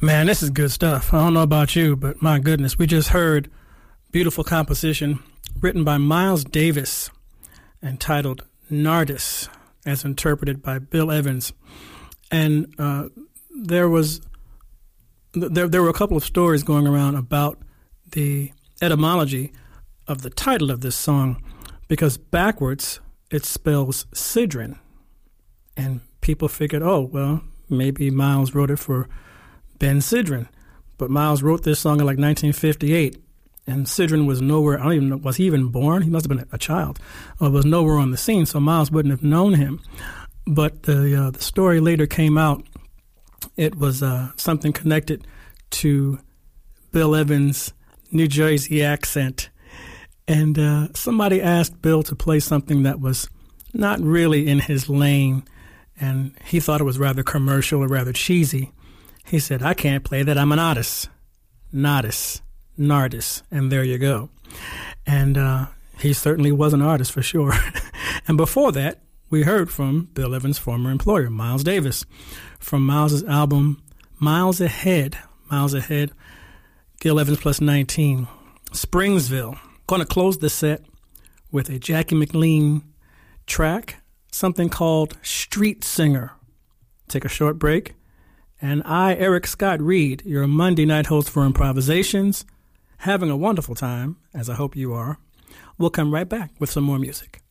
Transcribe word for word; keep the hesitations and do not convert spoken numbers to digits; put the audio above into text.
Man, this is good stuff. I don't know about you, but my goodness, we just heard beautiful composition written by Miles Davis entitled Nardis, as interpreted by Bill Evans. And uh, there was there, there were a couple of stories going around about the etymology of the title of this song, because backwards it spells Sidran. And people figured, oh, well, maybe Miles wrote it for Ben Sidran. But Miles wrote this song in like nineteen fifty-eight, and Sidran was nowhere. I don't even know, was he even born? He must have been a child. Or was nowhere on the scene, so Miles wouldn't have known him. But the uh, the story later came out. It was uh, something connected to Bill Evans' New Jersey accent. And uh, somebody asked Bill to play something that was not really in his lane, and he thought it was rather commercial or rather cheesy. He said, I can't play that. I'm an artist. Nardis. Nardis. And there you go. And uh, he certainly was an artist for sure. And before that, we heard from Bill Evans' former employer, Miles Davis, from Miles' album Miles Ahead. Miles Ahead, Gil Evans Plus nineteen, Springsville. Going to close the set with a Jackie McLean track, something called Street Singer. Take a short break. And I, Eric Scott Reed, your Monday night host for Improvisations, having a wonderful time, as I hope you are. We'll come right back with some more music.